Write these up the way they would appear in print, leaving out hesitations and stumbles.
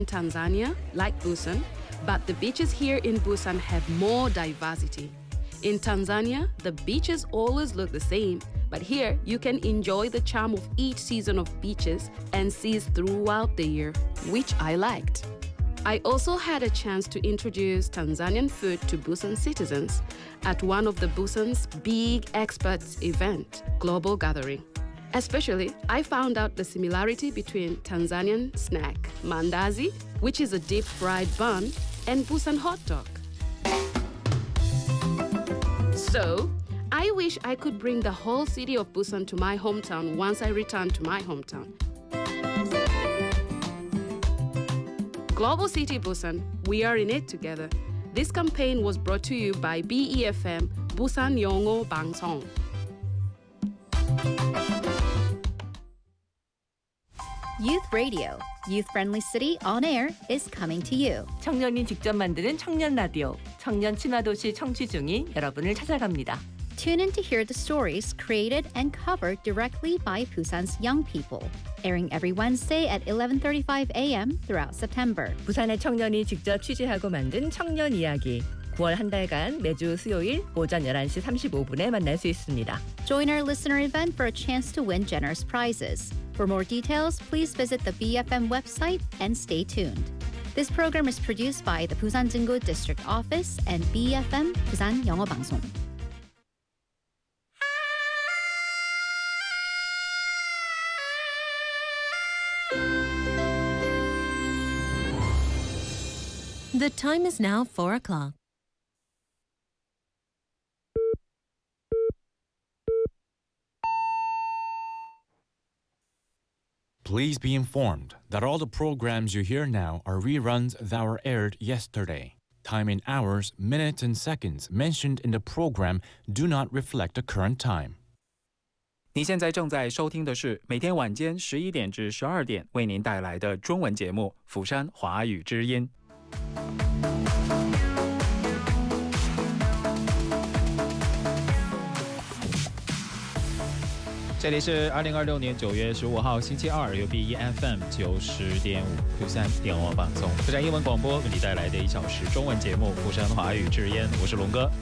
Tanzania, like Busan, but the beaches here in Busan have more diversity. In Tanzania, the beaches always look the same, but here you can enjoy the charm of each season of beaches and seas throughout the year, which I liked. I also had a chance to introduce Tanzanian food to Busan citizens at one of the Busan's big experts event, Global Gathering. Especially, I found out the similarity between Tanzanian snack, mandazi, which is a deep-fried bun, and Busan hot dog. So, I wish I could bring the whole city of Busan to my hometown once I return to my hometown. Global City Busan, we are in it together. This campaign was brought to you by BEFM, Busan Yongo Bangsong. Youth Radio, youth-friendly city on air is coming to you. 청년이 직접 만드는 청년 라디오, 청년 친화도시 청취 중인 여러분을 찾아갑니다. Tune in to hear the stories created and covered directly by Busan's young people, airing every Wednesday at 11:35 a.m. throughout September. 부산의 청년이 직접 취재하고 만든 청년 이야기. 9월 한 달간 매주 수요일 오전 11시 35분에 만날 수 있습니다. Join our listener event for a chance to win generous prizes. For more details, please visit the BFM website and stay tuned. This program is produced by the Busan Jingu District Office and BFM Busan 영어 방송. The time is now 4 o'clock. Please be informed that all the programs you hear now are reruns that were aired yesterday. Time in hours, minutes, and seconds mentioned in the program do not reflect the current time. 您现在正在收听的是每天晚间11点至12点为您带来的中文节目《釜山华语之音》。这里是2026年9月15号星期二，由 BEFM 90.5釜山电话放送釜山英文广播为你带来的1小时中文节目《釜山华语之音》，我是龙哥。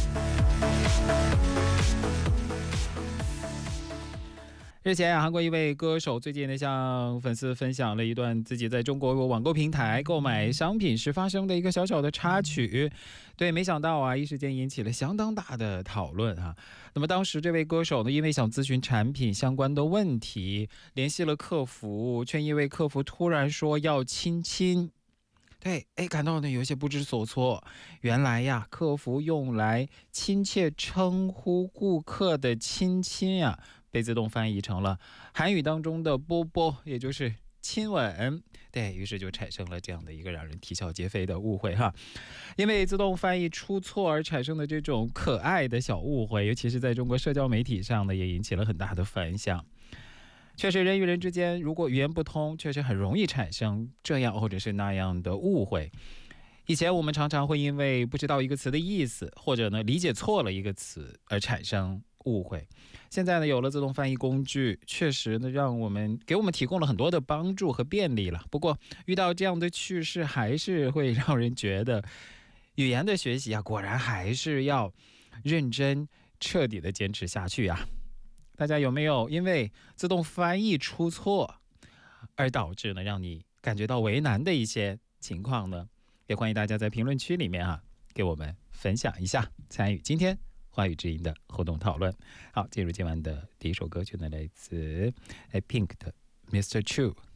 日前韩国一位歌手最近向粉丝分享了一段自己在中国网购平台购买商品时发生的一个小小的插曲。对，没想到一时间引起了相当大的讨论那么当时这位歌手呢，因为想咨询产品相关的问题，联系了客服，却因为客服突然说要亲亲。对，感到呢有些不知所措。原来客服用来亲切称呼顾客的亲亲被自动翻译成了韩语当中的啵啵，也就是亲吻。对，于是就产生了这样的一个让人啼笑皆非的误会因为自动翻译出错而产生的这种可爱的小误会，尤其是在中国社交媒体上呢，也引起了很大的反响。确实，人与人之间如果语言不通，确实很容易产生这样或者是那样的误会。以前我们常常会因为不知道一个词的意思，或者呢理解错了一个词而产生误会。现在呢有了自动翻译工具，确实呢给我们提供了很多的帮助和便利了。不过遇到这样的趣事，还是会让人觉得语言的学习果然还是要认真彻底的坚持下去大家有没有因为自动翻译出错而导致呢让你感觉到为难的一些情况呢？也欢迎大家在评论区里面给我们分享一下，参与今天华语之音的互动讨论。好，进入今晚的第一首歌曲呢，来自Pink 的 Mr. Chu。